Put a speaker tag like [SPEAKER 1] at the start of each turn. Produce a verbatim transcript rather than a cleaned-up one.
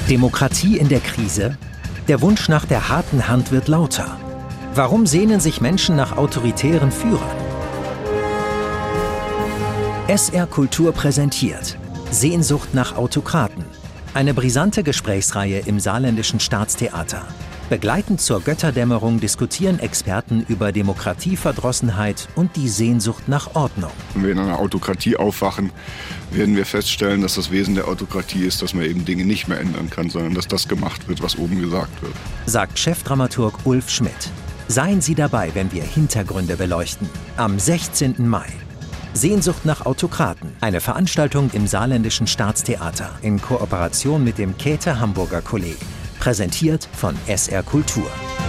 [SPEAKER 1] Demokratie in der Krise? Der Wunsch nach der harten Hand wird lauter. Warum sehnen sich Menschen nach autoritären Führern? S R Kultur präsentiert Sehnsucht nach Autokraten. Eine brisante Gesprächsreihe im Saarländischen Staatstheater. Begleitend zur Götterdämmerung diskutieren Experten über Demokratieverdrossenheit und die Sehnsucht nach Ordnung.
[SPEAKER 2] Wenn wir in einer Autokratie aufwachen, werden wir feststellen, dass das Wesen der Autokratie ist, dass man eben Dinge nicht mehr ändern kann, sondern dass das gemacht wird, was oben gesagt wird.
[SPEAKER 1] Sagt Chefdramaturg Ulf Schmidt. Seien Sie dabei, wenn wir Hintergründe beleuchten. Am sechzehnten Mai. Sehnsucht nach Autokraten. Eine Veranstaltung im Saarländischen Staatstheater in Kooperation mit dem Käthe Hamburger Kolleg. Präsentiert von S R Kultur.